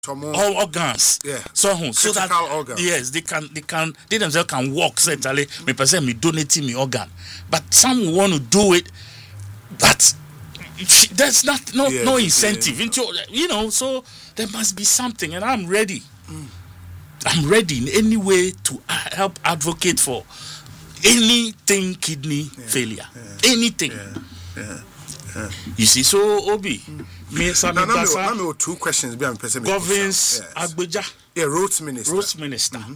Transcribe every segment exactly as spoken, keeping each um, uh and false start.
all organs. Yeah. So, so that organs. yes, they can they can they themselves can walk. Certainly, me person me donating me organ, but some want to do it, but there's not no yeah, no incentive yeah. into you know. So there must be something, and I'm ready. Mm. I'm ready in any way to help advocate for anything kidney yeah. failure, yeah. anything. Yeah. Yeah. Yeah. You see, so Obi, mm. me, now, now, now, now, two questions. Governs Agbeja, yeah, roads minister. Roads minister. Mm-hmm.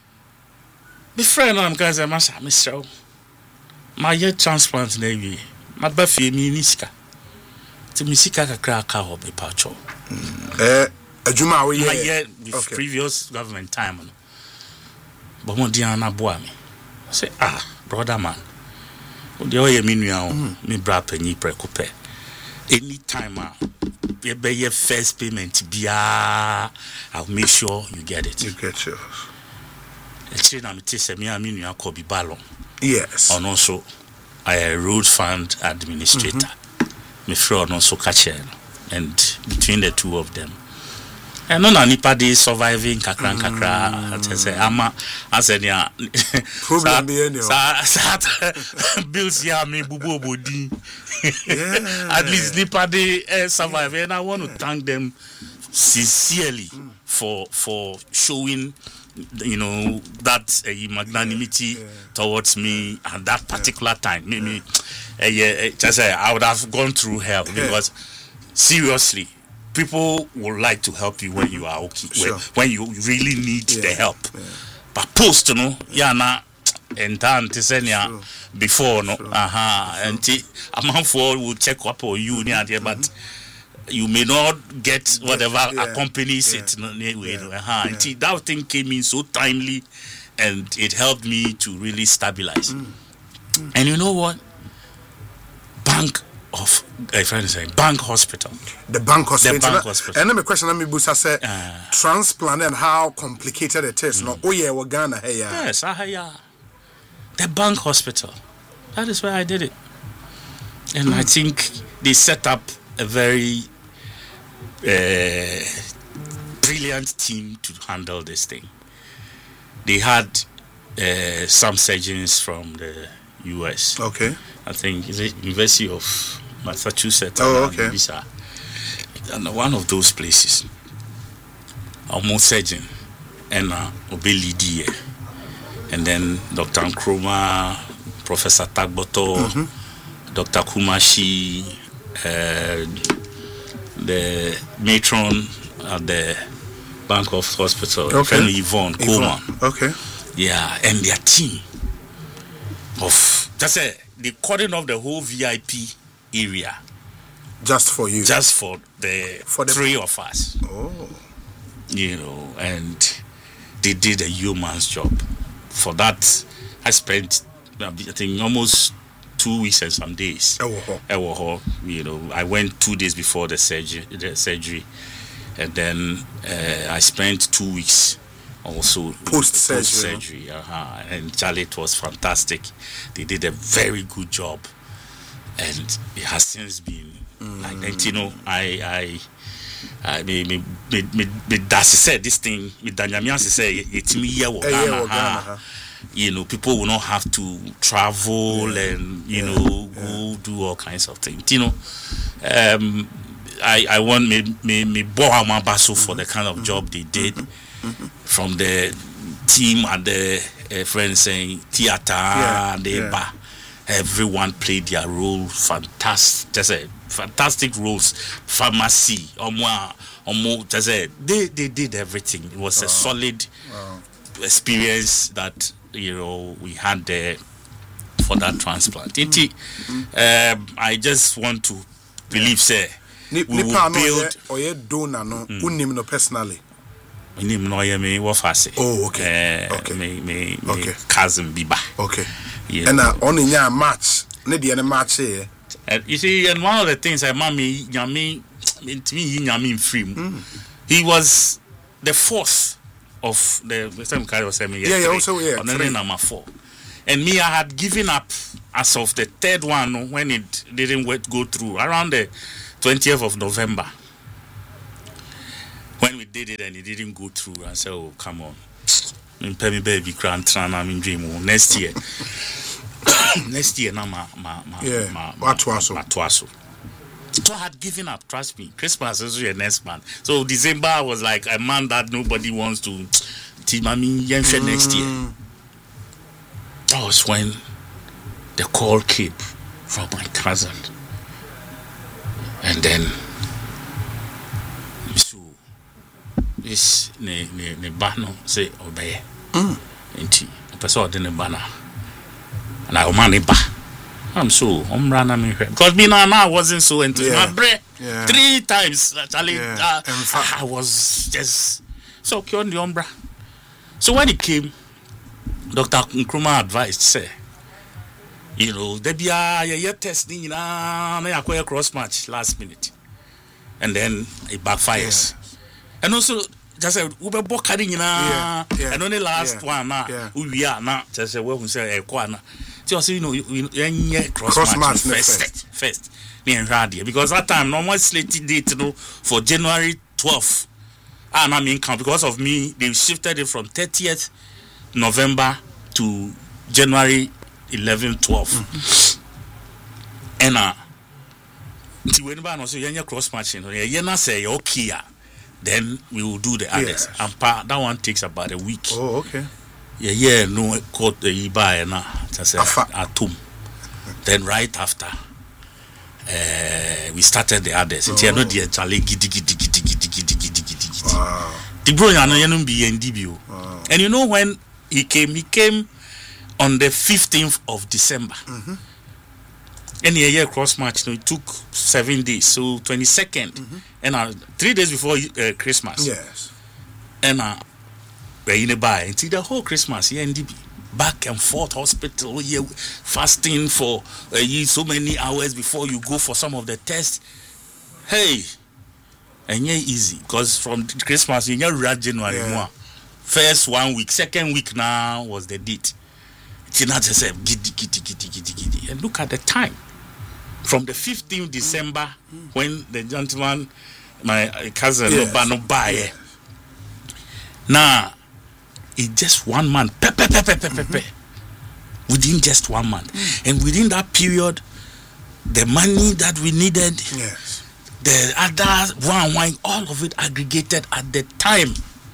My friend, I'm going to say, Master, Mister, my year transplant navy, my buffy me niska. To Misika Kraka or be pacho. Eh, a Juma, we my year with previous government time. But one Diana Boami say, ah, brother man. The way me now, me bra penny precope. Anytime ah, you pay your first payment, I'll make sure you get it. You get yours. It's in I'm telling me, I mean, you could be ballon. Yes. And also, I a road fund administrator. Me friend also catch and between the two of them. And no anybody surviving kakra kakra. I say ama I said yeah. Problem be any. Bills ya me bubu body. At least anybody survive, and I want to thank them sincerely mm. for for showing you know that uh, magnanimity yeah. Yeah. towards me at that particular yeah. time. Maybe uh, yeah, just say I would have gone through hell yeah. because seriously. People would like to help you when you are okay, sure. when, when you really need yeah, the help. Yeah. But post, you know, yeah, na and then to send ya before, no, sure. aha, sure. and a month for will check up on you near there, but mm-hmm. you may not get whatever yeah, accompanies yeah, it. No, anyway, yeah, aha, yeah. and that thing came in so timely, and it helped me to really stabilize. Mm. Mm. And you know what? Bank. Of a friend is saying bank hospital. The bank hospital. The bank hospital. And then my question, let me boost. I say uh, transplant and how complicated it is. Mm. No, oh yeah, we're Ghana here. Yes, ah yeah. The bank hospital. That is where I did it, and mm. I think they set up a very uh, brilliant team to handle this thing. They had uh, some surgeons from the U S. Okay. I think it's the University of Massachusetts. Oh, okay. And one of those places, almost surgeon, and uh, Obelidi, and then Doctor Nkrumah, Professor Tagboto, mm-hmm. Doctor Kumashi, uh, the matron at the Bank of Hospital, okay. Yvonne Coleman. Okay. Yeah, and their team of just say the cordon of the whole V I P area. Just for you. Just for the for the three of us. Oh. You know, and they did a yeoman's job. For that, I spent I think almost two weeks and some days. Ewoho. You know, I went two days before the surgery, the surgery, and then uh, I spent two weeks. Also post surgery, post surgery, uh-huh. And Charlie, it was fantastic. They did a very good job, and it has since been mm. like that. You know, I, I, I, me, me, me, me, me that's said this thing. Me Danyamian said it's me here, Ghana. You know, people will not have to travel yeah. and you yeah. know yeah. go do all kinds of things. You know, um, I, I want me, me, me Bohama Basso for the kind of mm-hmm. job they did. Mm-hmm. Mm-hmm. From the team at the uh, friends saying theater, yeah, the yeah. everyone played their role. Fantastic, just a fantastic roles. Pharmacy, almost, almost, just a, they they did everything. It was wow. a solid wow. experience that you know we had there for that transplant. Mm-hmm. Um, I just want to believe, say we will build. Or you don't know, mm. personally. Oh, okay. Uh, okay. Me, me, me okay. cousin Biba. Okay. Yeah. And uh, on in your match, need any match here. Uh, you see, and one of the things I mommy, yami, to me, yami free. He was the fourth of the same kind of semi. Yeah, yeah, also yeah. And then number four. And me, I had given up as of the third one when it didn't go through around the twentieth of November. When we did it and it didn't go through. I said, oh, come on. Me baby grand trana me dream next year. Next year, na ma ma ma yeah. ma Matuaso. Matuaso. So I had given up. Trust me. Christmas is your next month. So December was like a month that nobody wants to. Timami Yenshe next year. That was when the call came from my cousin, and then so this ne ne ne bano say obey. Enti person ode ne bana. And I money ba. I'm so I'm running because me now I wasn't so into yeah. my bread yeah. three times actually yeah. uh, I was just so okay on the umbra. So when it came, Doctor Nkrumah advised say, you know, there be a year testing na na acquire cross match last minute, and then it backfires, yeah. and also. Just say we be bokari nyina and only last yeah. one na we are na just say we who say e kwa na just you know you cross, cross match, match first first, first. Me because that time normal slated date you know for January twelfth and I mean count because of me they shifted it from thirtieth November to January eleventh twelfth mm-hmm. and uh ti we no say you cross match you know you na say okay then we will do the others. Yes. And pa, that one takes about a week. Oh, okay. Yeah, yeah, no court the iba na just atum. Then right after, uh, we started the others. It's no the chale gidi gidi gidi gidi gidi gidi gidi. Wow. The bro ya no yenum be N D B O. And you know when he came, he came on the fifteenth of December. Mm-hmm. And a year cross match, you know, it took seven days, so twenty-second, mm-hmm. and uh, three days before uh, Christmas. Yes. And uh, we're in a bar until the whole Christmas here in D B. Back and forth hospital, here fasting for uh, so many hours before you go for some of the tests. Hey, and yeah, easy because from Christmas, you know, January yeah. First one week, second week now was the date. It's not just a giddy, giddy, giddy, giddy, giddy. And look at the time. From the fifteenth December, mm. when the gentleman, my cousin, yes. no, no buy yes. Now, it's just one month. Pe, pe, pe, pe, pe, mm-hmm. pe, within just one month. Mm. And within that period, the money that we needed, yes. the other one, one, all of it aggregated at the time.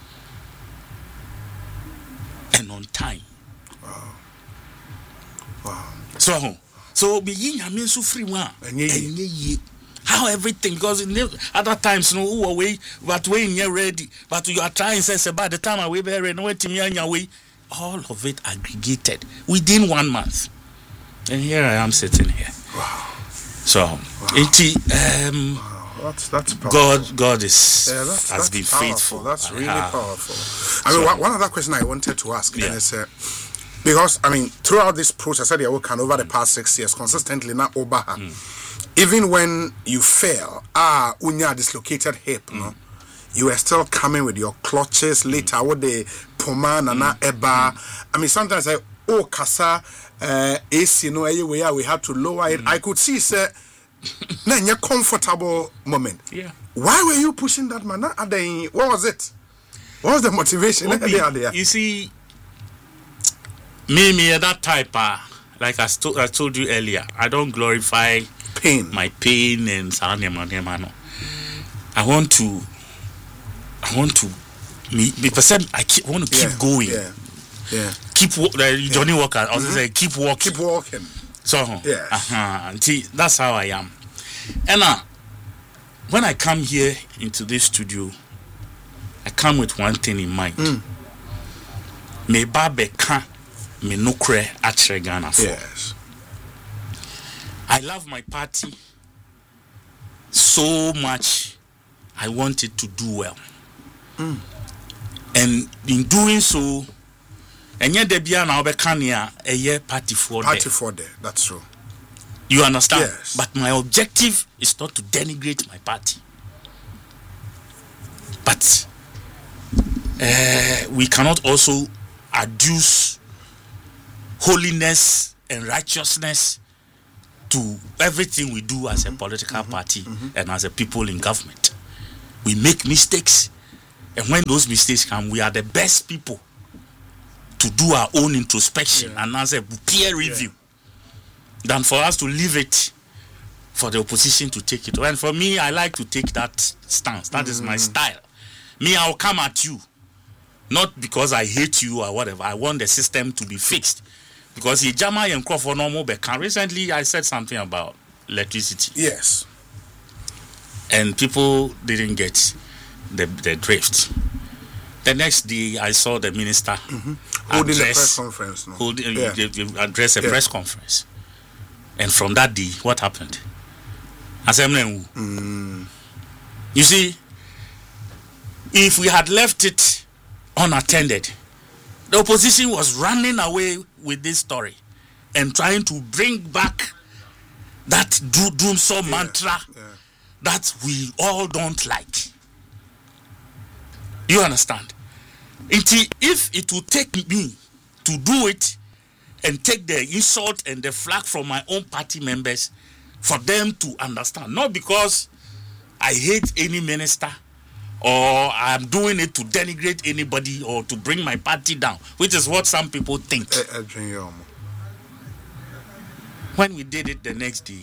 And on time. Wow. Wow. So, so be I mean so free one. How everything because in other times no who away but when you're ready but you are trying say by the time I we be ready no wait me on your way all of it aggregated within one month. And here I am sitting here. Wow. So wow. it um wow. That's that's powerful. God God is yeah, that's, has that's been powerful. faithful. That's really uh, powerful. I mean, so, one, one other question I wanted to ask yeah. and it's uh, because I mean throughout this process that you can over the past six years consistently now Obaha. Mm. Even when you fail, ah, unya dislocated hip, mm. no, you are still coming with your clutches later. What the poman and mm. eba. Mm. I mean, sometimes I oh kasa uh, A C no way we had to lower it. Mm. I could see say, na nye comfortable moment. Yeah. Why were you pushing that man? What was it? What was the motivation? Okay. You see, me me that type. Uh, like I, sto- I told you earlier, I don't glorify. Pain. My pain and no. I want to I want to me, me percent I keep, want to keep yeah, going. Yeah. Yeah. Keep uh, Johnny yeah. Walker I was mm-hmm. say keep walking. Keep walking. So yeah. Uh-huh. See, that's how I am. And uh, when I come here into this studio, I come with one thing in mind. Mm. Me babe can me no kre atre Ghana for. Yes. I love my party so much. I want it to do well. Mm. And in doing so, and yet there be an Albecania a year party for party for there. That's true. You understand? Yes. But my objective is not to denigrate my party. But uh, we cannot also adduce holiness and righteousness to everything we do as a political mm-hmm, party mm-hmm. and as a people in government. We make mistakes. And when those mistakes come, we are the best people to do our own introspection yeah. and answer peer review yeah. than for us to leave it for the opposition to take it. And for me, I like to take that stance. That mm. is my style. Me, I'll come at you. Not because I hate you or whatever. I want the system to be fixed. Because he Jama and Crawford normal bekan. Recently, I said something about electricity. Yes. And people didn't get the, the drift. The next day, I saw the minister mm-hmm. holding address, a press conference. No? Holding, yeah. they, they address a yeah. press conference. And from that day, what happened? I said, mm. You see, if we had left it unattended, the opposition was running away with this story and trying to bring back that do- doomsday yeah. mantra yeah. that we all don't like. You understand? If it would take me to do it and take the insult and the flag from my own party members for them to understand, not because I hate any minister or I'm doing it to denigrate anybody or to bring my party down, which is what some people think. When we did it the next day,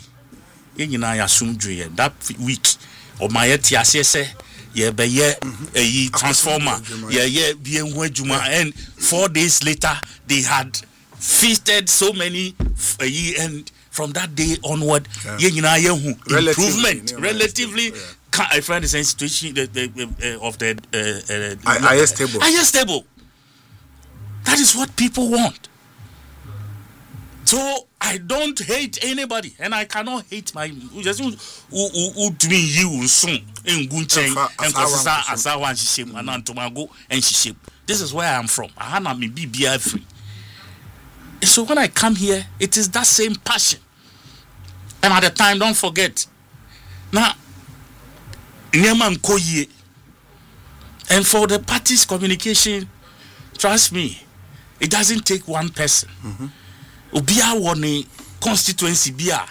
that week, or my etiase yeah, but yeah, a transformer, yeah, yeah, yeah, and four days later they had feasted so many, and from that day onward, yeah, you know, improvement, relatively. Yeah. I find the same situation the, the, the, uh, of the uh, uh, highest stable. Highest stable. That is what people want. So I don't hate anybody, and I cannot hate my just who who who me you soon in Gunchen and Kosisa Asawa and Shishim and Antomago and Shishim. This is where I am from. I have me B B I free. So when I come here, it is that same passion. And at the time, don't forget. Now, Nyaman Koye, and for the party's communication, trust me, it doesn't take one person. Mm-hmm. Ubia woni constituency bia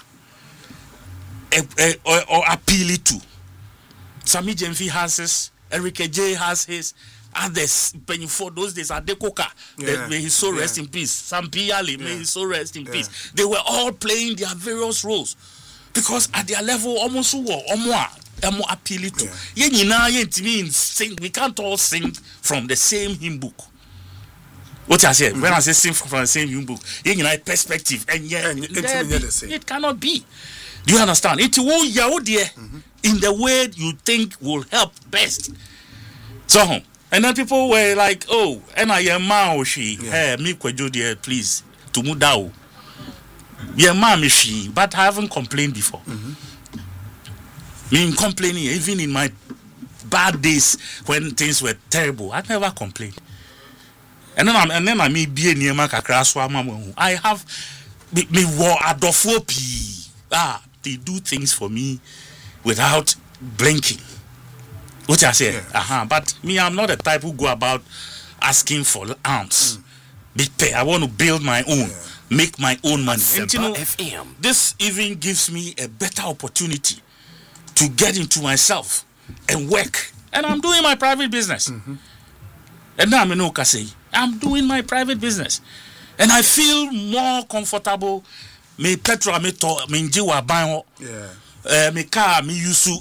or appeal to. Sami Jemfi has his, Erika J has his, others penny for those days are Dekoka. Yeah. May his soul yeah. rest in peace. Sam Piali, yeah. may his soul rest in yeah. peace. They were all playing their various roles because at their level almost war or more. Emo appeal to. Yeah. Ye nyina ye ntimi sing. We can't all sing from the same hymn book. What I say, mm-hmm. when I say sing from the same hymn book, ye nyina perspective and yeah, and it, it, it cannot be. Do you understand? It will yaw dear in the way you think will help best. So, and then people were like, oh, and I am ma she, hey, me kwejo dear, please, to mudao. Yeah, ma me she, but I haven't complained before. Mm-hmm. Me complaining, even in my bad days when things were terrible, I never complained. And then I'm, and then I may be near my kakra. I have me, me war adofo. Ah, they do things for me without blinking. What I say, yes. uh-huh. But me, I'm not the type who go about asking for ounce. Mm. Big pay. I want to build my own, yeah. make my own money. And you know, F M. This even gives me a better opportunity to get into myself and work. And I'm doing my private business. Mm-hmm. And now I'm in Okase. I'm doing my private business. And I feel more comfortable. Me petrol me to me njiwa ban. Yeah. Eh me car me yusu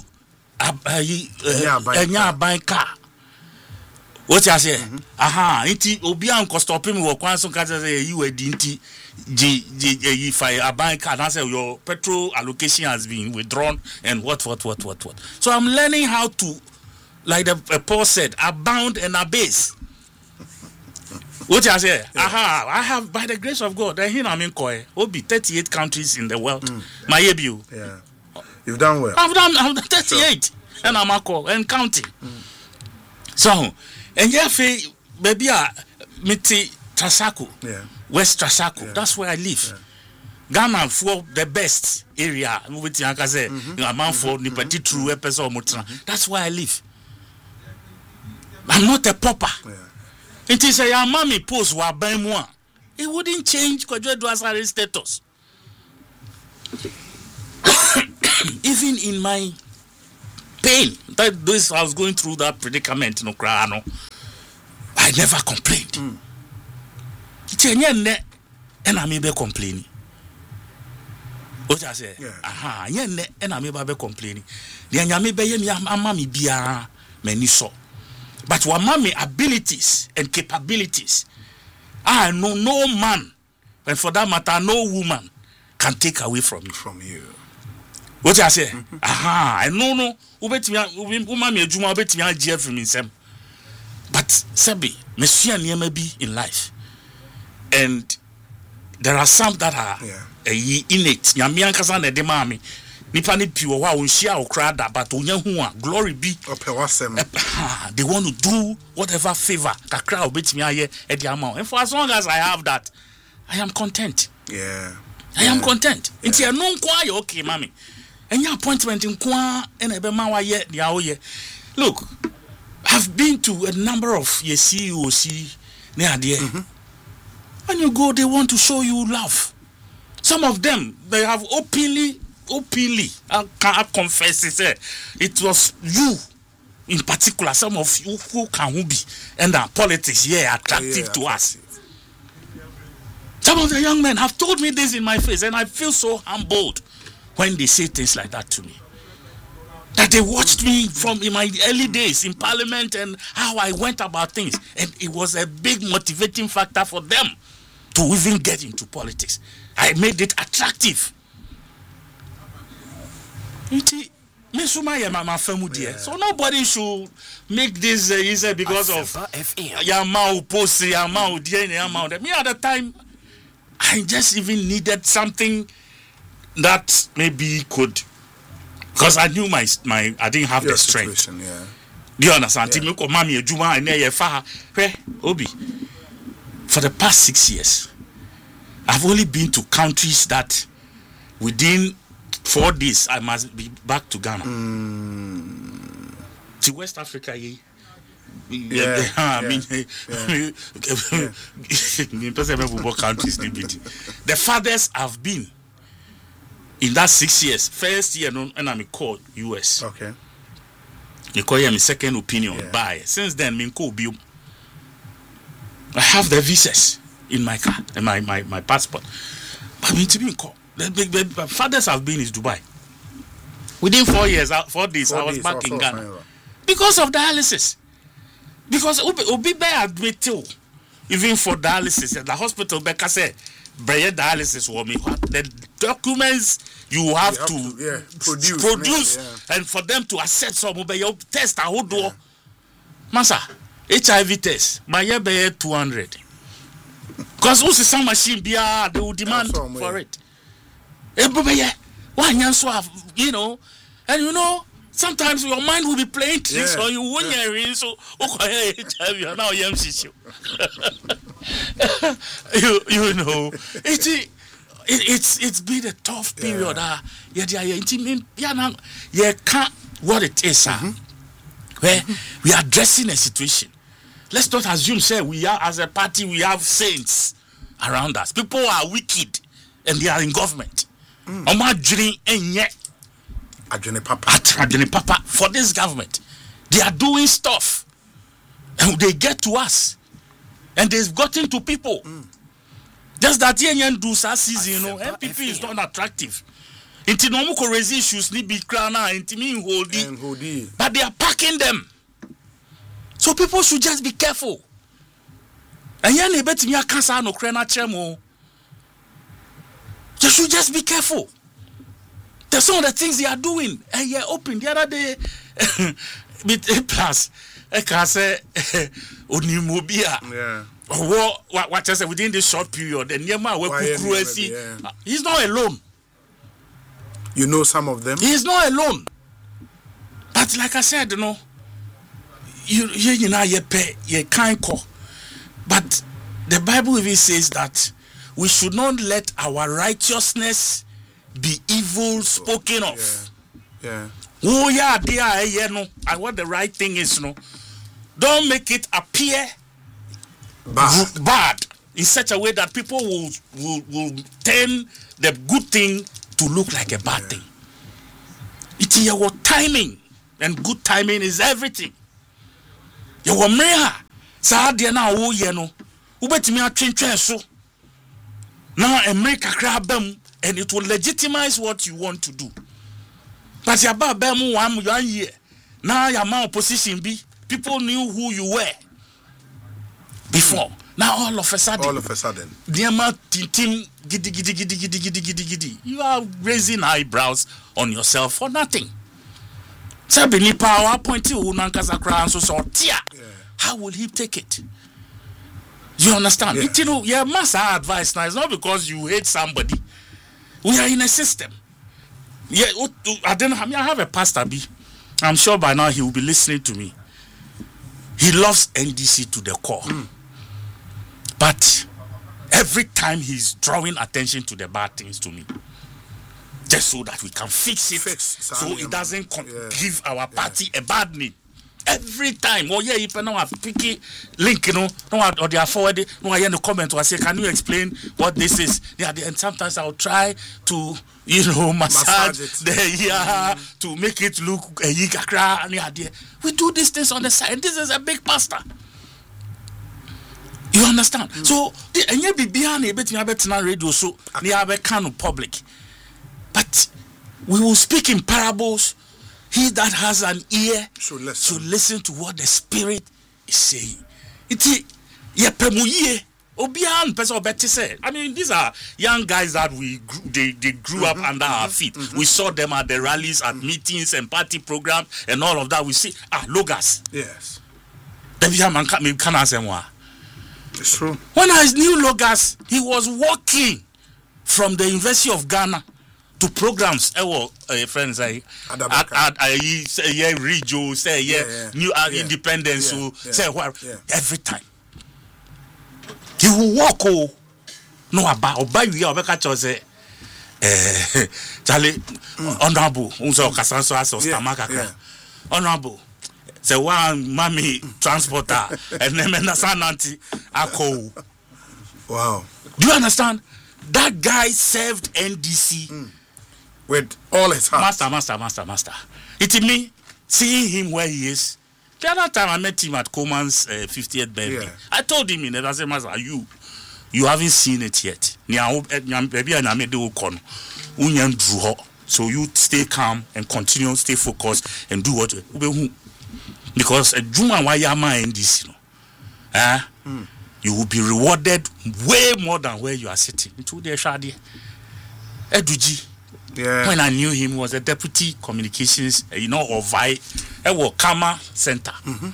enya ban car. What you say? Aha, inti obi an ko stop me wo kwan so ka say you e di inti G, G, if I buy car, and I say your petrol allocation has been withdrawn and what, what, what, what, what. So I'm learning how to, like the uh, Paul said, abound and abase. What I say? Yeah. Aha, I have, by the grace of God, then here I'm in Koi, will be thirty-eight countries in the world. Mm. My debut. Yeah. You've done well. I've done, I've done thirty-eight. Sure. And I'm a call and counting. Mm. So, and yeah, baby, miti Trasaco. Yeah. West Trasaco, yeah. That's where I live. Yeah. Ghana for the best area. With Yankaze, amount for Nipati True episode Mutra. That's where I live. I'm not a pauper. Yeah. It is a mommy post wa by moi. It wouldn't change Kwadwo status. Even in my pain. That this I was going through that predicament, no cry, no. I never complained. Mm. And I may be complaining. What I say? Aha, yen and I may be complaining. The Yami be yam mammy bia many so. But what mommy abilities and capabilities, I know no man, and for that matter, no woman can take away from you. From you. What I say? Mm-hmm. Aha, I know no. Ubet me, woman me juma ubet me Jeff from him. But Sebi, Monsieur may be in life, and there are some that are yeah. uh, innate. Yamian kasan e demami. Nipa ni pure wa unshia okrada, but unyehuwa glory be. They want to do whatever favor kakra ubet me aye e di amount. And for as long as I have that, I am content. Yeah, I am yeah. content. Yeah. It's a non kwa you okay, mommy. And your appointment in kwa and ebe ma wa ye di aoye. Look. I've been to a number of your C E O C near there. Mm-hmm. When you go, they want to show you love. Some of them, they have openly, openly, I can confess it, it was you in particular, some of you who can who be, and our politics here yeah, attractive yeah, to us. Some of the young men have told me this in my face, and I feel so humbled when they say things like that to me. That they watched me from in my early days in parliament and how I went about things. And it was a big motivating factor for them to even get into politics. I made it attractive. So nobody should make this uh, easy because of Yamau post Yamau D N A amount. Me at the time, I just even needed something that maybe could. Because I knew my my I didn't have Your the strength. Yeah. Do you understand? Yeah. Obi. For the past six years, I've only been to countries that within four days I must be back to Ghana. Mm. To West Africa, yeah. Yeah, I mean, the farthest I've been in that six years, first year, no, and I'm called U S. Okay. You call him second opinion. Yeah. By since then, me call Bill. I have the visas in my car and my, my, my passport. But I mean to be in call. The, the, the farthest I've been is Dubai. Within four years, four days, four I was days, back in Ghana fine. Because of dialysis. Because Obi be admitted, even for dialysis, the hospital Becca said. Brain dialysis for me. The documents you have, you have to, to yeah, produce, produce yeah. and for them to accept some of your test. I would do, Masa H I V test. My year be two hundred. Because who's some machine be they will demand for it. You know, and you know. Sometimes your mind will be playing tricks yeah. or you won't hear it. So, okay, H I V now you you you know it, it it's it's been a tough period. Ah, yeah, yeah, yeah. Yeah, now yeah, can't what it is. Ah, mm-hmm. where we are addressing a situation. Let's not assume say we are as a party we have saints around us. People are wicked and they are in government. Mm. Adjune Papa. Adjune Papa for this government. They are doing stuff. And they get to us. And they've gotten to people. Mm. Just that yen do sa season, you know, M P P is not attractive. Inti no muko raise issues ni be crana inti me holdi. But they are packing them. So people should just be careful. And yen e beti mi akansa no krena chemo. You should just be careful. There's some of the things they are doing. And yeah, open the other day with a plus. I can say Onimobia. Yeah. What what I said within this short period, and Yama yeah. He's not alone. You know some of them? He's not alone. But like I said, you know, you you know you pay you can't call. But the Bible even says that we should not let our righteousness be evil spoken of. Yeah. Oh yeah, dear, yeah, no. And what the right thing is, no. Don't make it appear bad, bad in such a way that people will will, will turn the good thing to look like a bad yeah. thing. It's your timing. and good timing is everything. You were mreha. Sa de na wo ye no. Ubetimi atwentwen so. Now America crabam and it will legitimize what you want to do. But your babam one one year. Now your man opposition be people knew who you were before. Now all of a sudden, all of a sudden, Diama Tintin giddy giddy giddy giddy giddy giddy giddy. You are raising eyebrows on yourself for nothing. Sabini power point to Unankasakra and so so tia. How will he take it? You understand? Yeah. It, you know, yeah, master advice now. It's not because you hate somebody. We are in a system. Yeah, I don't know. I mean, I have a pastor B. I'm sure by now he will be listening to me. He loves N D C to the core. Mm. But every time he's drawing attention to the bad things to me, just so that we can fix it, fix, so it doesn't con- yeah. give our party yeah. a bad name. Every time, oh yeah, if I know a picky link, you know, no, or they are forwarded, no, I hear the comment, or I say, can you explain what this is? Yeah, and sometimes I'll try to, you know, massage, massage the yeah, mm. to make it look a yikakra. We do these things on the side. This is a big pastor. You understand? Mm. So, and you be behind a bit, you have a radio, so you have a kind of public. But we will speak in parables. He that has an ear should listen. should listen to what the Spirit is saying. Iti yepemuye obian person better say. I mean, these are young guys that we grew, they they grew mm-hmm, up under mm-hmm, our feet. Mm-hmm. We saw them at the rallies, at mm-hmm. meetings and party programs and all of that. We see ah Logas. Yes. It's true. When I knew Logas, he was walking from the University of Ghana to programs. Ewo uh, friends I at I say yeah Rijo say yeah, yeah, yeah. New uh, yeah. Independence yeah. So yeah. say what yeah. every time he will walk oh no about oba you obeka cho say eh Charlie mm. honorable unso kasanso as of Stamakaka honorable say one mommy transporter and then sananti ako. Wow. Do you understand? That guy served N D C mm. with all his heart. Master, master, master, master. It's me seeing him where he is. The other time I met him at Coleman's uh, fiftieth birthday, yeah. I told him in the same master, you, you haven't seen it yet. So you stay calm and continue, stay focused and do what. Because a Juma Wayama in this, you know, eh, mm. you will be rewarded way more than where you are sitting. Into the Shadi Eduji. Yeah. When I knew him, he was a deputy communications, you know, or Vi, a Kama Center.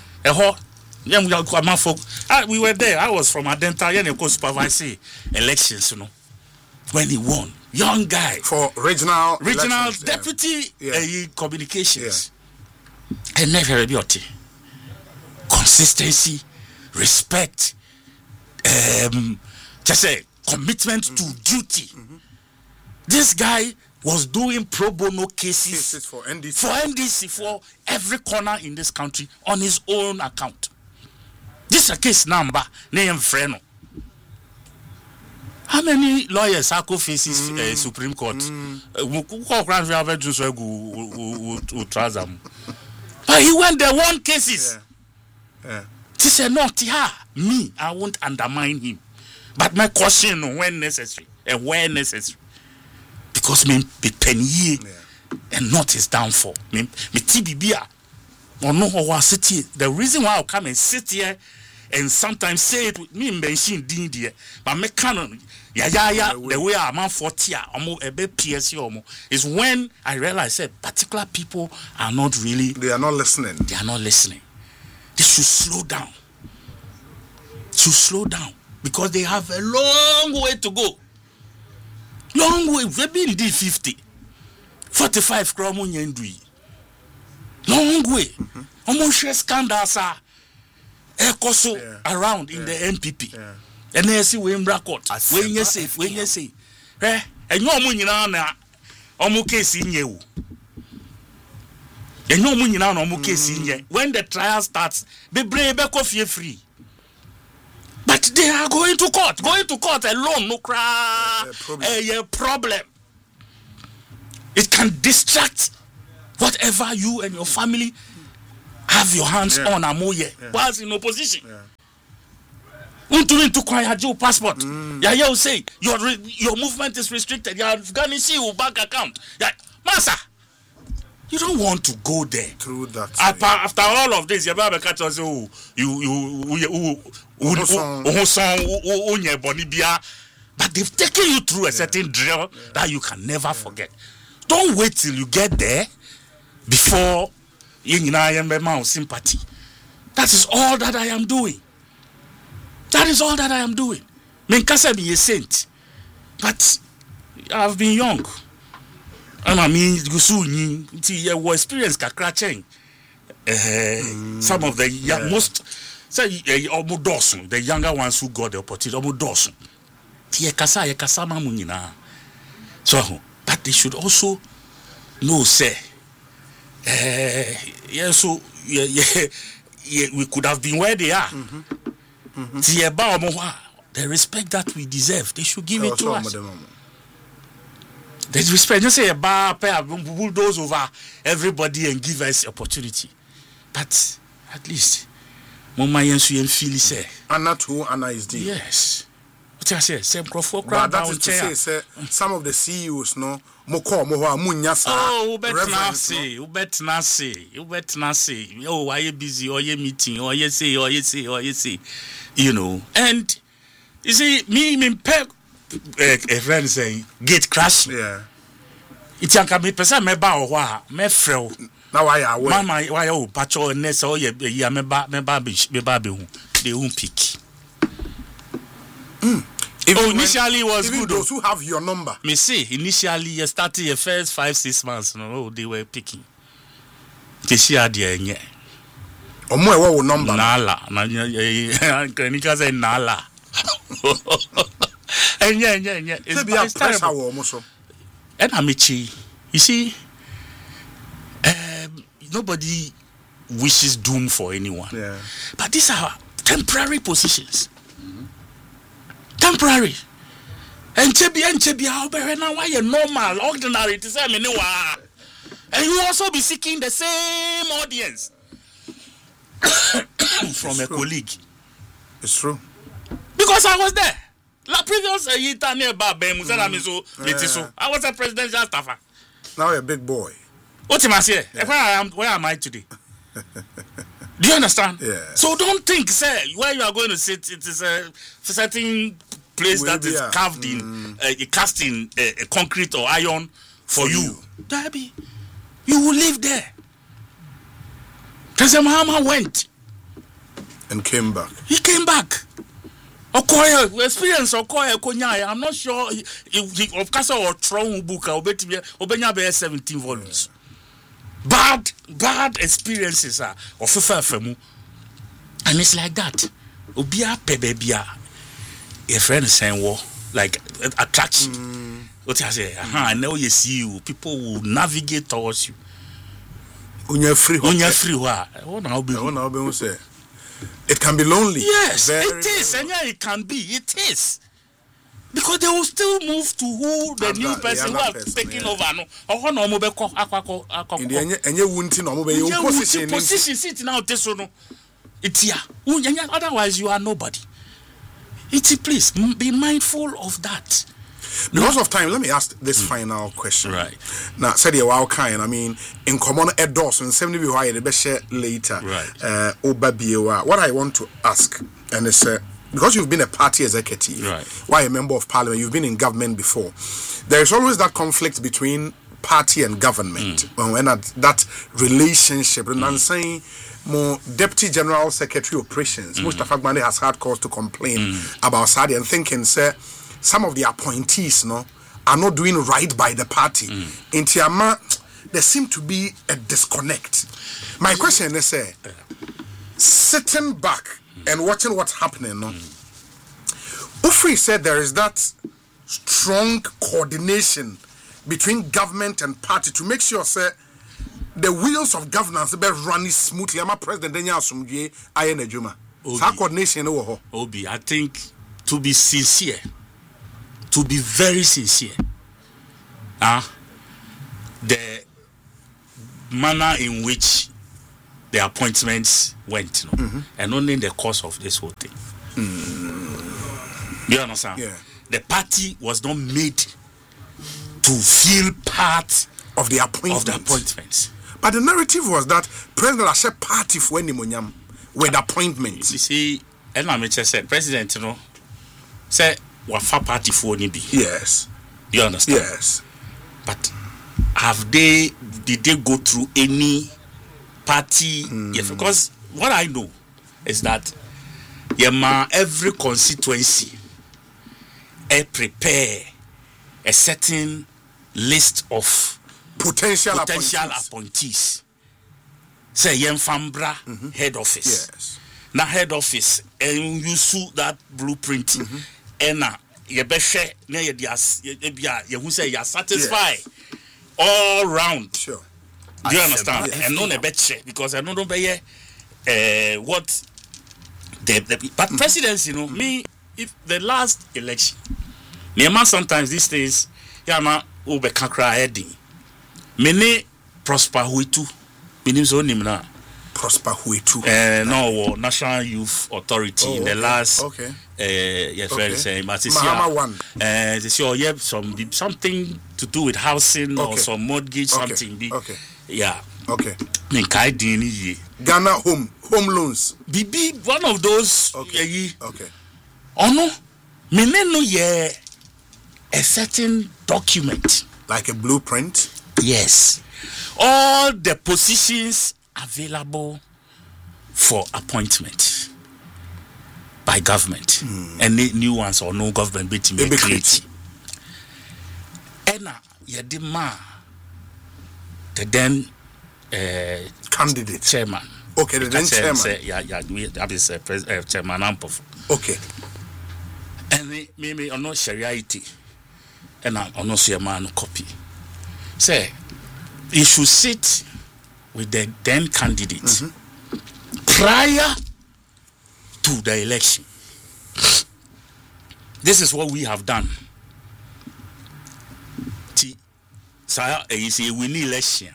Mm-hmm. We were there. I was from Adenta, and I supervising elections, you know. When he won, young guy for regional regional deputy yeah. Yeah. Uh, communications, yeah. And never beauty, consistency, respect, um, just a commitment mm-hmm. to duty. Mm-hmm. This guy was doing pro bono cases, cases for N D C, for N D C for every corner in this country on his own account. This is a case number name Freno. How many lawyers are faces mm. uh, Supreme Court? Mm. But he went there won cases. Yeah. Yeah. He said, not yeah, me, I won't undermine him. But my question when necessary and where necessary. Because me be penny yeah. and not his downfall. Me me T B B or no or city. The reason why I come and sit here and sometimes say it with me mention din there, but me canon yeah yeah yeah the way I'm on forty almost a bit P S C is when I realize that particular people are not really they are not listening. They are not listening. They should slow down. Should slow down because they have a long way to go. Long way, maybe indeed fifty, forty-five kromo nyendui. Long way. Almost share scandals are also around in yeah. the N P P. Yeah. And then see we record. When you say, when you say, eh, and no money now na omo case in you. And no money now omo case in you. When the trial starts, be brave coffee free. But they are going to court. Going to court alone, no cry. A problem. It can distract whatever you and your family have your hands yeah. on amoye yeah. whilst in opposition. Yeah. Untunin to kwaya your passport. Mm. Yeah, you say your your movement is restricted. Yeah, Afghanistan see your bank account. Yeah, Master, you don't want to go there. Through that. After, after all of this, you better catch us. You you you you but they've taken you through a certain drill yeah. that you can never yeah. forget. Don't wait till you get there before you know sympathy. That is all that I am doing. That is all that I am doing. Menkasa be a saint, but I've been young, and I mean, you soon see your experience kakra change. Uh, some of the young, yeah. most say almost dozen, the younger ones who got the opportunity, almost dozen. Tie kasa ye kasa ma munyina. So, but they should also know say, uh, yeah, so yeah, yeah, yeah, we could have been where they are. Mm-hmm. Mm-hmm. The respect that we deserve, they should give it to us. The respect, just say a bar, bulldoze over everybody and give us opportunity. But at least, Mama Yensu and Philly say, Anna too, Anna is dead. Yes. What I say, same Crawford. But that is to say, say, some of the C E Os, no, Moko, Moha, Munyasa. Oh, you better not say, you better not say, you better not say, oh, why you busy, or you meeting, or you say, or you say, or you say, you know. And you see, me, me, pep, a friend saying, gate crash. Yeah. It's a can be person, me bow, wa, me fro. Now why are we? Mama, why oh, patrol, nest, or ye, ya, me ba, me baby, me baby, they won't pick. Mm. Even oh, initially when, was even good. Those who have your number. Me see, initially you started your first five, six months. No, they were picking. They share the yeah. Or more what number? Nala, Nika say Nala. And yeah, yeah, yeah. It's, it's terrible. And Amici, you see, um, nobody wishes doom for anyone. Yeah. But these are temporary positions. Temporary. And Chebi and Chebi, how now why you normal, ordinary to say me no. And you also be seeking the same audience from it's a true. colleague. It's true. Because I was there. La previous year nearby mm. I was a presidential staffer. Now you're a big boy. What am I saying? Yeah. Where I am where am I today? Do you understand? Yeah. So don't think, say, where you are going to sit, it is a certain place will that is a, carved mm. in, uh, cast in uh, concrete or iron for, for you. Darby, you will live there. President Mahama went. And came back. He came back. Okoye, experience Okoye Konyaya. I'm not sure he, he, he of course or Tron book or Obenya seventeen volumes. Bad, bad experiences are of Femu. And it's like that. Obia pebebia. A friend is saying, well, like attraction. Mm. What I say, uh-huh, I know you see you. People will navigate towards you. When you're free, when you're free, what? Say. It can be lonely. Yes, Very it is. And yeah, it can be. It is. Because they will still move to who the After, new person who are taking yeah. over. No, or no, mo be ko akwa akwa. In the enye enye wunti no mo be your position. Position sit now teso no. It's here. Otherwise, you are nobody. It's please be mindful of that. Because of time, let me ask this mm. final question. Right. Now, said you wow kind. I mean, in common endorse and seventy be why the best share later. Right. Uh, Obabiwa. What I want to ask, and it's uh, because you've been a party executive, right? Why a member of parliament? You've been in government before. There is always that conflict between party and government, mm. and that, that relationship. And mm. I'm saying. More Deputy General Secretary Operations, mm. Mustafa Gbande has had cause to complain mm. about Sadi and thinking, sir, some of the appointees, no, are not doing right by the party. Mm. In Tiama, there seems to be a disconnect. My question is, sir, sitting back mm. and watching what's happening, no, mm. Ufri said there is that strong coordination between government and party to make sure, sir, the wheels of governance be running smoothly. I'm a president. Then you assume I am a Juma. So coordination, no. Obi, I think to be sincere, to be very sincere, ah, uh, the manner in which the appointments went, you know, mm-hmm. and only in the course of this whole thing. Mm. You understand? Yeah. The party was not made to feel part of the appointments. Of the appointments. But the narrative was that President Ashe party for any monyam with appointments. You see, and I said, President, you know, say wafa party for any be. Yes. You understand? Yes. But have they? Did they go through any party? Mm. Yes. Because what I know is that yeah, every constituency eh, prepare a certain list of potential, potential appointees. appointees. Say Yemfambra mm-hmm. head office. Yes. Now head office and you sue that blueprint mm-hmm. and now you be share you you say you are satisfied yes. all round. Sure. Do you I understand? And no ne bet because I don't know be uh, what the, the but mm-hmm. presidency, you know, mm-hmm. me if the last election, Nema sometimes these days, yeah, ma ube kakra heading. Mene Prosper Huitu, meaning so nimna. Prosper Huitu. Uh, no, National Youth Authority oh, in the okay. last. Okay. Uh, yes, okay. very same. But it's Mahama one. Uh, this year, yeah, some something to do with housing okay. or some mortgage, okay. something. Be, okay. Yeah. Okay. Ghana home home loans. Be be one of those. Okay. Uh, okay. Oh no, me no yeah. A certain document, like a blueprint. Yes, all the positions available for appointment by government, mm. any new ones or no government bit me create. Ena yedima the then uh, candidate chairman. Okay, the then chairman. Say, yeah, yeah, we have this uh, pres- uh, chairman Ampof. Okay. And me me ono shariaity. And I ono see a man copy. Say, you should sit with the then candidate mm-hmm. prior to the election. This is what we have done. Sir, you see, we need election.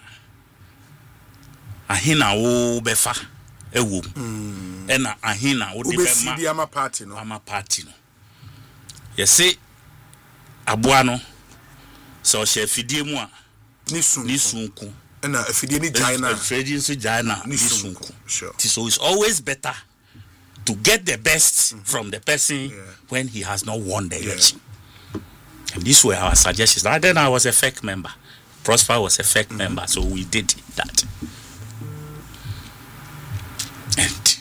Ahina wo befa ewo. And ahina wo de ama party no. Ama party no. You see, Abuano, so she fidie mu a ni sunku. And a fidie ni jaina. Fidie so jaina ni sunku. Sure. So it's always better to get the best mm-hmm. from the person yeah. when he has not won the election. Yeah. And these were our suggestions. And then I was a fake member. Prosper was a fake mm-hmm. member, so we did that. And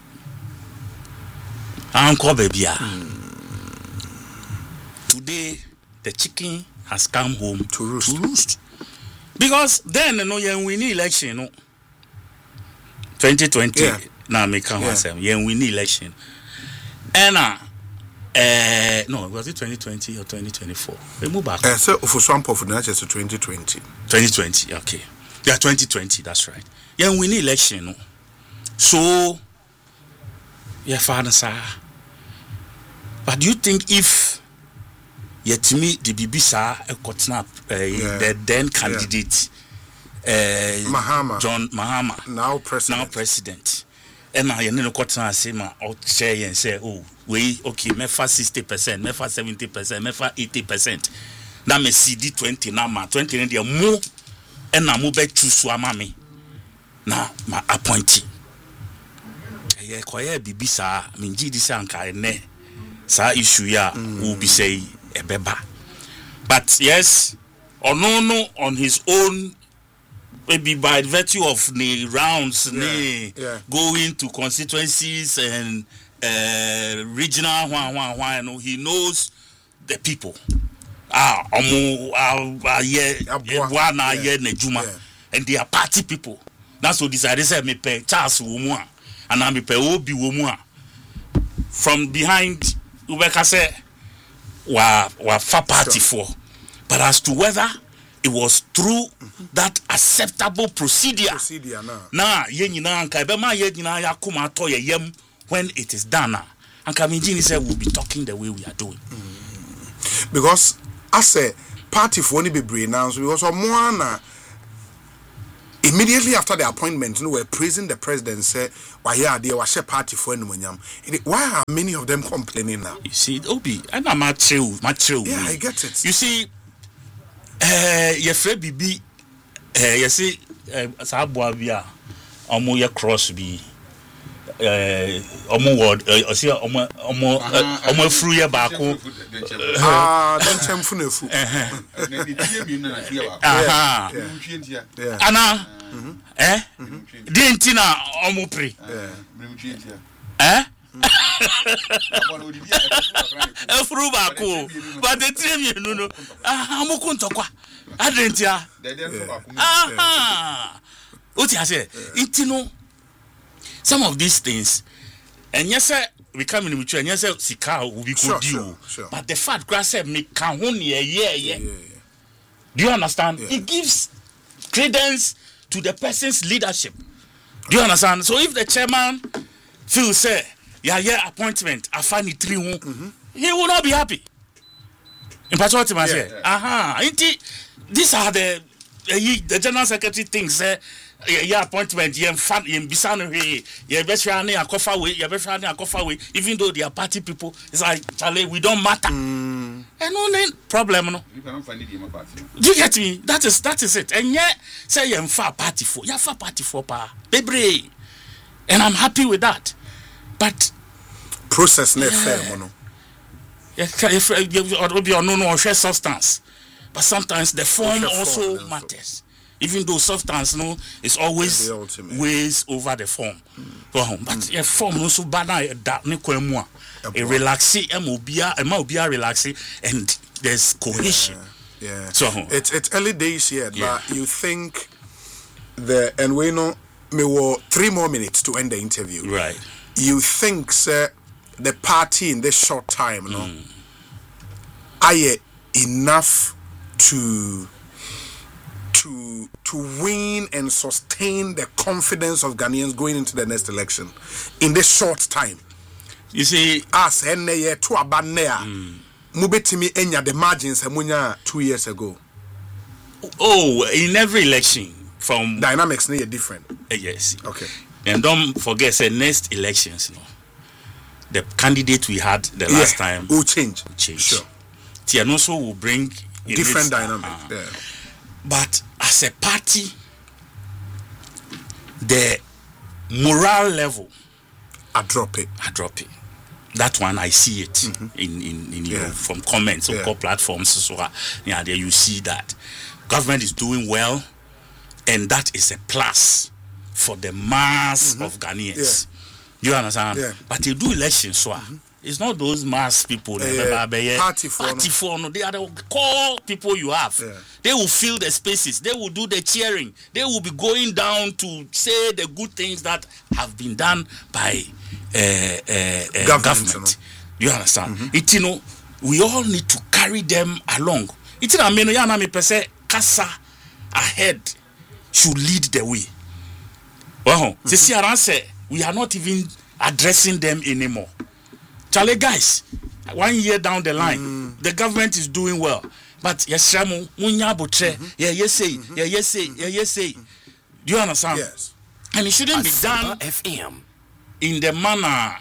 Uncle Baby, mm. today the chicken has come home to roost. To roost. Because then, you know, when we need election, you know, twenty twenty, yeah. now me come yeah. when we need election. And uh, uh, no, was it twenty twenty or twenty twenty-four? We move back. Uh, so, for some of the just twenty twenty. twenty twenty, okay. Yeah, twenty twenty, that's right. Yeah, we need election, you know. So, yeah, father, sir. But do you think if yet to me the B B sir a cotnap the then candidate yeah. uh, Mahama John Mahama now president now president and now you know cotna say ma out share and say oh we okay me for sixty percent me for seventy percent me for eighty percent na me C D twenty na ma twenty na dey mo and na mo be choose ama me na ma appointee eh koye B B sir me gi di say anka ene sa issue ya mm. will be say ebeba. But yes, Onono on his own, maybe by virtue of the rounds, yeah. ne, yeah. going to constituencies and uh, regional, wah, wah, wah, you know, he knows the people. Ah, omo, ah, yeah, wana, yeah, nejuma, and they are party people. That's what decided. Say me pay Charles Womua, and I me pay Obi Womua. From behind. Ubeka say wa wa fa party sure. for, but as to whether it was through mm-hmm. that acceptable procedure, procedure now na ye nyina anka be ma ye nyina ya kuma to ye yam when it is done now anka Minjini said we'll be talking the way we are doing mm. because as a party for any be brain now because more na immediately after the appointment, you know, were praising the president, say, why yeah, they were party for anyone. Why are many of them complaining now? You see, Obi, and I'm not true, not true. Yeah, I get it. You see, uh, your friend Bibi, uh, you see, Sabuabia, Omo ya cross be, uh, Omo word, uh, see, Omo, Omo, Omo free ya bako. Ah, don't tell me funefu. Aha. Ana, eh? Dientina Omo pre. Eh? Efuru bako, but the three you know no. Ah, amukunto kwa. Adentia. Ah. Oti ase, intino. Some of these things, and yes sir, we come in mutual, and yes sir, sika will be good deal. But the fact grass said me can only a year, yeah. Do you understand? Yeah. It gives credence to the person's leadership. Do you understand? So if the chairman feels say, yeah, yeah, appointment, I find it three one, mm-hmm. he will not be happy. In part what I say, aha, these are the uh, the general secretary thinks, uh, yeah, yeah, appointment, yeah, fan, yeah, bisano, yeah, beshani, a coffee way, yeah, beshani, a coffee way. Even though they are party people, it's like Charlie, we don't matter. Mm. And only problem, no. You cannot find it in my party. Do you get me? That is that is it. And yet, say you're far party for, you're far party for pa, baby, and I'm happy with that. But process not fair, mono. Yeah, if you be no no share substance, but sometimes the form also form, matters. Even though substance no is always ways over the form. Mm. But mm. a form no so bad that ne kwemu a relaxi emobia emobia relaxi and there's cohesion. Yeah. yeah. So it's it's early days yet, yeah. But you think the and we know me were three more minutes to end the interview. Right. You think sir, the party in this short time, no, mm. are enough to to to win and sustain the confidence of Ghanaians going into the next election in this short time? You see, as ene ye to abanea, mubetimi enya the margins amunya two years ago. Oh, in every election, from dynamics ne different. Uh, yes. Okay. And don't forget, say next elections, no, the candidate we had the last yeah, time will change. Will change. Sure. Tianoso will bring different dynamics. Uh, yeah. But as a party, the moral level, I drop it. I drop it. That one I see it mm-hmm. in in, in yeah. you know, from comments yeah. or platforms. So yeah, there you see that government is doing well, and that is a plus for the mass mm-hmm. of Ghanaians. Yeah. You understand? Yeah. But they do elections, so mm-hmm. it's not those mass people. Uh, yeah. Party for party for no. They are the core people you have. Yeah. They will fill the spaces. They will do the cheering. They will be going down to say the good things that have been done by uh, uh, uh, government. government. You understand? Mm-hmm. It, you know, we all need to carry them along. It, you know, I mean, yana me pese kasa ahead should lead the way. Well, mm-hmm. see, around say we are not even addressing them anymore. Charlie, guys, one year down the line, mm. the government is doing well. But yes, Shamu, Munya Botre, yeah, yes, say, yeah, yes, say, yeah, yes, say. Do you understand? Yes. And it shouldn't be done F M in the manner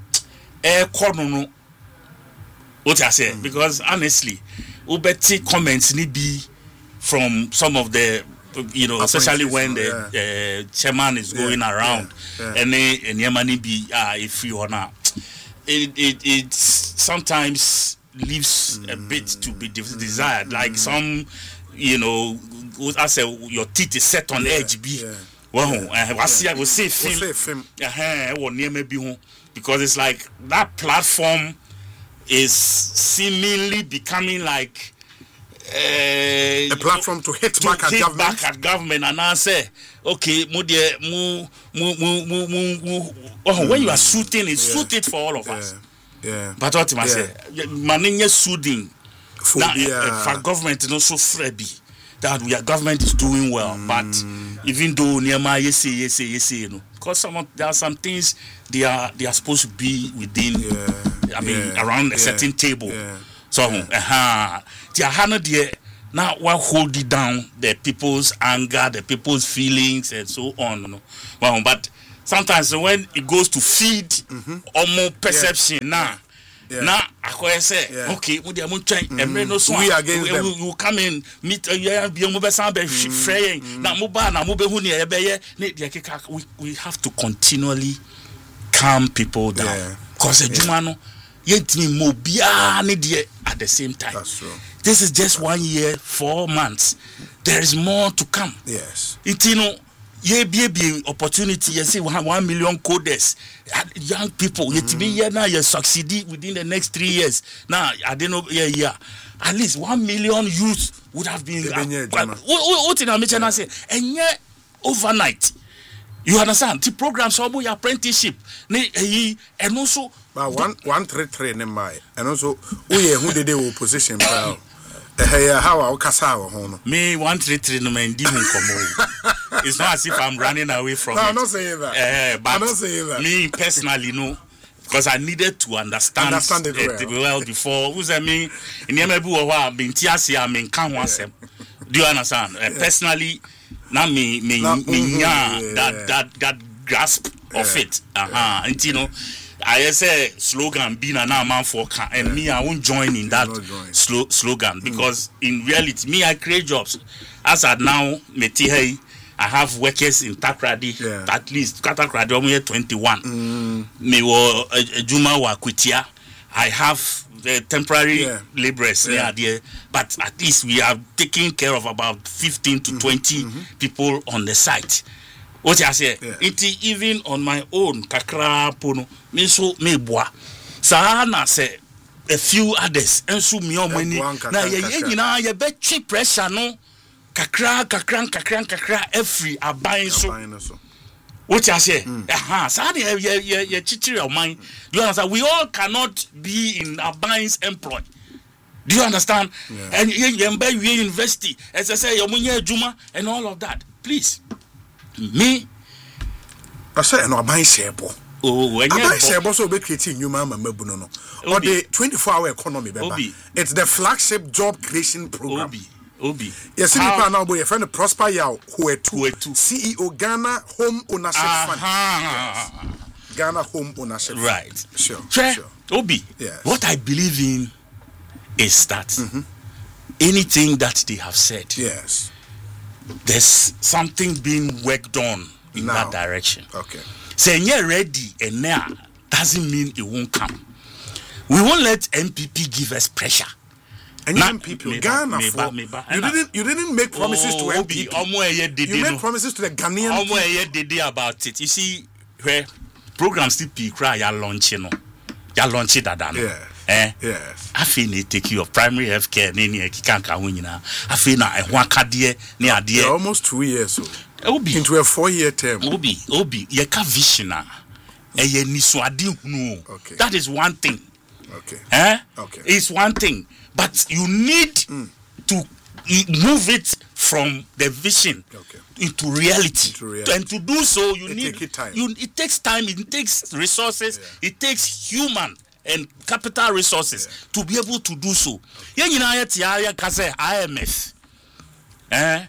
eh kono what I say mm. because honestly, ubeti comments need be from some of the you know, especially when the yeah. uh, chairman is going yeah. around yeah. Yeah. and and Yemani be uh, if you wanna it it it sometimes leaves mm. a bit to be desired. Mm. Like some, you know, I say your teeth is set on yeah. edge. Be yeah. well, yeah. I see. I will say film. Uh or near maybe home because it's like that platform is seemingly becoming like uh, a platform to hit to back hit at government. back at government, and I say, okay, mu de mu mu mu mu mu. Oh, mm. when you are shooting, it's yeah. shoot it for all of yeah. us. Yeah. But what I say, manage soothing. Now, yeah. for government is not so free that we are government is doing well, mm. but even though Niama yes say yes say yes say you know, because some of, there are some things they are they are supposed to be within. Yeah. I mean, yeah. around a yeah. certain table. Yeah. So, uh-huh. The Hana dear now what hold it down the people's anger, the people's feelings, and so on. Well, but sometimes when it goes to feed mm-hmm. or more perception, yeah. now. Yeah. Now, I say, yeah. okay, we are mm. we against them. You come in, meet a year, be a mobile sound, fraying. Now, mobile, now mobile, we we have to continually calm people down. Because a Jumano, yet me mobile need at the same time. That's true. This is just one year, four months. There is more to come. Yes. It, you know, ye be be opportunity. You see, one one million coders, young people. Mm. Yet me here now you succeed within the next three years. Now I don't know. Yeah, yeah. At least one million youth would have been. What did I mention? I say, and yeah, overnight. You understand? The programs for your apprenticeship, and also. But one one three three ne mai, and also we who did the opposition pal. How our casa me one three three no man demon come. It's not as if I'm running away from no, it. I'm not saying that. Uh, but I'm not saying that. Me personally, no, because I needed to understand, understand it well, uh, well before. Who's I mean? In the Yemebu or been tiasi, I mean, can't want them. Do you understand? Uh, yeah. Personally, now me me now, me mm-hmm, yeah, yeah, that that that grasp yeah. of it. Uh huh. Yeah. And you know. I say slogan being an man for and yeah. me I won't join in that slo- slogan because mm. in reality me I create jobs as at now I have workers in Takrady yeah. at least Takrady almost twenty-one mm. me wo Juma wa Kwitia I have the temporary yeah. laborers yeah. there but at least we are taking care of about fifteen to twenty mm-hmm. people on the site. What I say, yeah. it even on my own, kakra pono, me so me boa. Sahana say a few others, and so me on money. Now ye na ye be cheap pressure no, kakra kakra kakra kakra every a buying so. What I say, aha, sahani ye ye ye chichiri of mine. You understand? We all cannot be in a buying's employ. Do you understand? Yeah. And ye ye be university, as I say, your munye juma and all of that. Please. Me, I say no buy shebo. Oh, when you buy shebo so be creating new mama mebuno no. Or the twenty-four hour economy beba. It's the flagship job creation program. Obi, Obi. Yes, you can now boy your friend Prosper Yao who are two C E O Ghana Home Ownership Fund. Yes. Ghana Home Ownership Fund. Right. Sure. Sure. Sure. Obi. Yes. What I believe in is that mm-hmm. anything that they have said. Yes. There's something being worked on in now, that direction. Okay. Saying you're ready and now doesn't mean it won't come. We won't let M P P give us pressure. And now, M P P, Ghana, meba, for, meba, you didn't you didn't make promises oh, to M P P. You made promises to the Ghanaian people. About it. You see, where programs T P cry, you're launching, you're launching that. Yeah. Eh? Yes. I feel they take you of primary health care. I feel now I want kadie ni adie. Almost two years so. Obi into a four year term. Obi Obi ye ka vision na. E ye niswadi hunu. Okay. That is one thing. Okay. Eh? Okay. It's one thing, but you need mm. to move it from the vision okay. into reality. Into reality. And to do so, you it need take time. You it takes time. It takes resources. Yeah. It takes human and capital resources yeah. to be able to do so. Yeah, you know, I M F. Eh,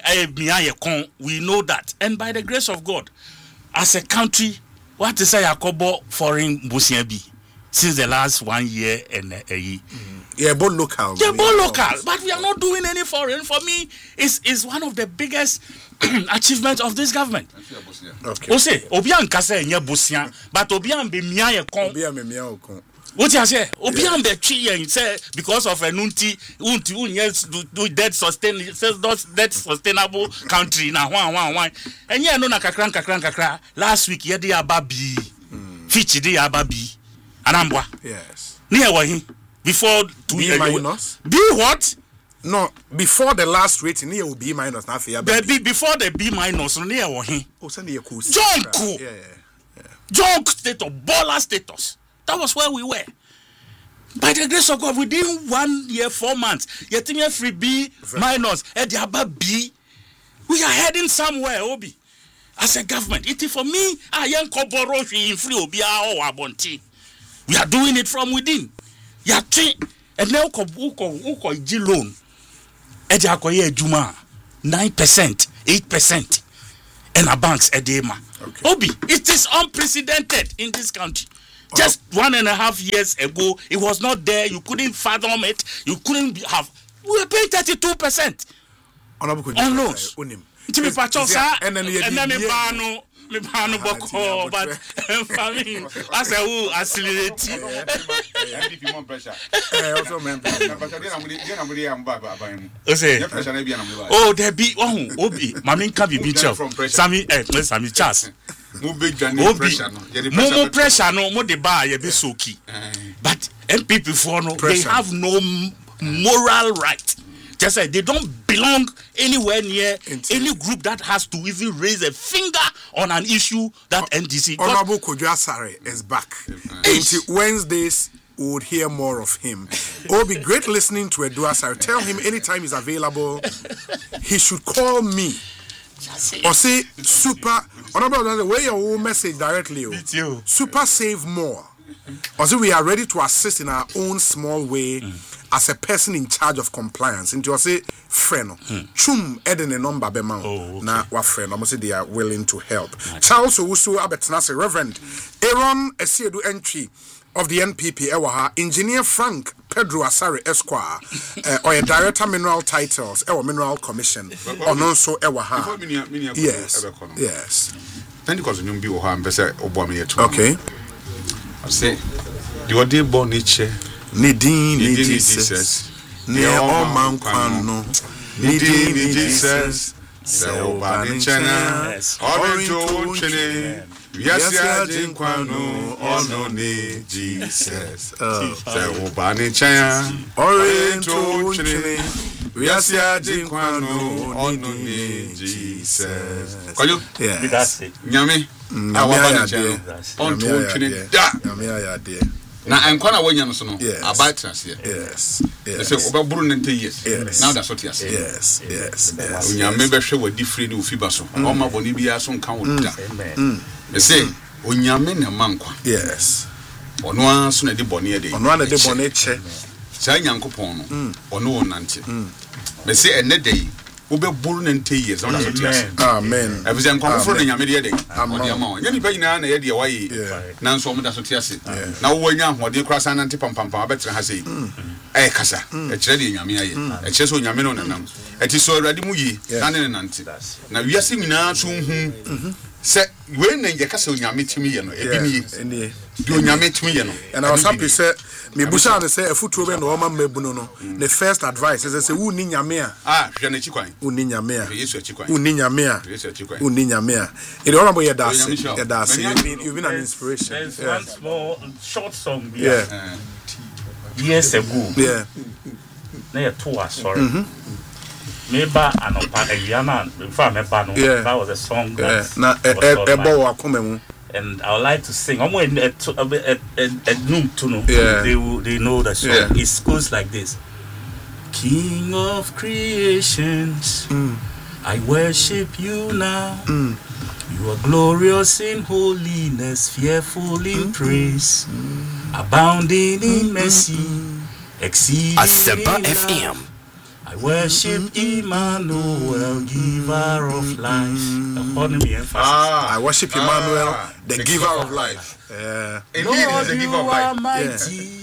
we know that, and by the grace of God, as a country, what is say Yakobo foreign Busiabi since the last one year and a year. Mm-hmm. Yeah, both local. Yeah, both local, but we are not doing any foreign. For me, it's is one of the biggest achievements of this government. Okay. Ose, Obian kase nye Busia, but Obian be miya kon. Obian be miya kon. What you say? Obian be chi say because of a nunti unti unye do dead sustain dead sustainable country na one one one. And yeah no na kakran kakran kakra. Last week ye dey ababi. Fitch dey ababi. Anambwa. Yes. Near wahi before two B minus. B what? No, before the last rating, near will be minus now for your baby. Before the B minus, near wahi. Oh, send you a cool. Junk. Yeah, yeah, yeah. Junk status, baller status. That was where we were. By the grace of God, within one year, four months, yet me free B minus, and the above B. We are heading somewhere, Obi. As a government, it is for me. I am Koboroshi in free Obi or Abonti. We are doing it from within. You are and now Uko Uko G loan. Edi akoye adwuma nine percent, eight percent. And our banks edema. Okay. Obi, it is unprecedented in this country. Just oh. one and a half years ago, it was not there. You couldn't fathom it. You couldn't have. We were paying thirty-two percent on loans. And then me bano, me bano boko, but I mean, I say, oh, accelerate. Oh, there be oh, Obi, Mammy can be beach of Sammy, eh, Sammy Chas. Obi, more pressure, no more the bar, you be so key. But M P P for no, they have no moral right. Just like they don't belong anywhere near Indeed. Any group that has to even raise a finger on an issue that o- N D C. Honorable Kojo Asare is back. Until Wednesdays, we would hear more of him. It will be great listening to Edu Asare. Tell him anytime he's available, he should call me. Or say, super, Honorable, where your message directly. You. Super save more. Or say, we are ready to assist in our own small way. Mm. As a person in charge of compliance, and you say, friend, chum eden a number bema na wa friend, almost they are willing to help. Charles Owusu Abetnase, Reverend Aaron Esiedu entry of the N P P Ewaha, Engineer Frank Pedro Asare Esquire, uh, or a director mineral titles, Ewa Mineral Commission, or also Ewaha. Yes, yes. Okay. I say, the Ode Boniche. Nidin ni Jesus ne o man kwano nidin ni Jesus se o ba ni chena orinto chene wiasia din kwano ono ni Jesus se o ba ni chena orinto chene wiasia din kwano ono ni Jesus koyo yes nyame awa ba ni chena onto chene da nyame ayade na enkwana wonya no so no abatras yes yes say obaburu nte years now that's what you say yes yes yes onyame behwe wadi free ni ofi ba so o ma boni bia so nka wo da me say onyame na mankwa yes ono aso na de boni e de ono na de boni che sa nyankopon no ono wonante me say ene dey obaburu nte years now that's what you say amen e be nkwa fro na nyame de dey odi ama nyani ba nyina na ye de wayi na nso mo da so tiase na wo wanya ahode krasa na nte pampampam abetre ha sei eh kasa e kire de nyame aye e kire so nyame no nanam e ti so awrade mu yi na ne nante na wiase nyina so hu se we na ye kasa nyame timi ye no e bi ni do nyame timi ye no and I was happy say me busha na say afutuo be no ma mabunu no the first advice is say wu ni nyame a ah hwe na chikwan wu ni nyame a yesu chikwan wu ni nyame a wu ni nyame a it all about your das your das you've been an inspiration. There's yeah. one small short song yeah uh, years ago yeah na ya tour sorry meba anopa ewiana before meba no that was a song that na ebo wa komemu. And I would like to sing. I'm going at at noon to know. They they know the song. Yeah. It goes like this: King of creations, mm. I worship you now. Mm. You are glorious in holiness, fearful in mm. praise, mm. abounding in mercy, mm. exceeding in love. F M. I worship Emmanuel, giver of life. Ah, I worship Emmanuel, ah, the, the giver of life. Yeah. Indeed, Lord, the giver you of life. Are mighty.